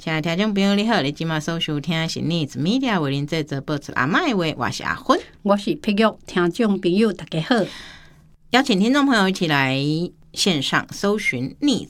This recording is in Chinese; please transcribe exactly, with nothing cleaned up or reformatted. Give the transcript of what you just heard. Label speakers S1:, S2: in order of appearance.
S1: 亲爱的听众朋友你好，你今晚所收听的是 News Media 为您制作播出阿嬷的话，我是阿芬，
S2: 我是碧玉。听众朋友大家好，
S1: 邀请听众朋友一起来线上搜寻 News